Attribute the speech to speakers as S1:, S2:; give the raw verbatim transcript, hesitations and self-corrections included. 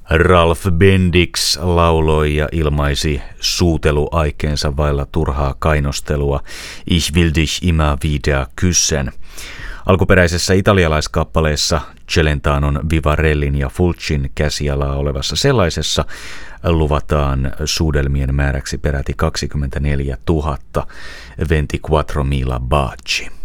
S1: Ralph Bendix lauloi ja ilmaisi suuteluaikeensa vailla turhaa kainostelua Ich will dich immer wieder küssen. Alkuperäisessä italialaiskappaleessa Celentanon, Vivarellin ja Fulcin käsialaa olevassa sellaisessa luvataan suudelmien määräksi peräti kaksikymmentäneljätuhatta, ventiquattromila baci.